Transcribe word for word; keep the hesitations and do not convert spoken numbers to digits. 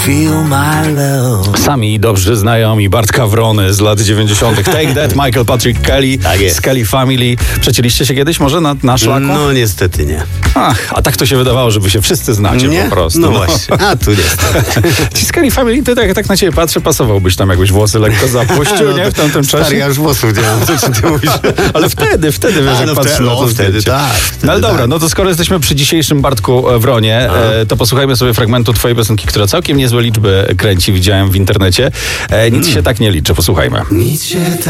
feel my love. Sami dobrzy znajomi Bartka Wrony z lat dziewięćdziesiątych. Take That, Michael Patrick Kelly Tak jest. z Kelly Family. Przecięliście się kiedyś może na, na szlaku? No niestety nie. Ach, a tak to się wydawało, że wy się wszyscy znacie Nie? po prostu. No właśnie, a tu niestety. Ci z Kelly Family, ty tak, tak na ciebie patrzę, pasowałbyś tam jakbyś włosy lekko zapuścił, nie? W tamtym Stary, czasie. ja już włosów nie mam, co ci ty mówisz? Ale wtedy, wtedy wiesz, A, jak no patrzę wtedy, na to no, wtedy zdjęcie. tak, wtedy No ale dobra, tak. no to skoro jesteśmy przy dzisiejszym Bartku Wronie, e, to posłuchajmy sobie fragmentu twojej piosenki, która całkiem niezłe liczby kręci, widziałem w internecie. E, nic się tak nie liczy, posłuchajmy. Nic się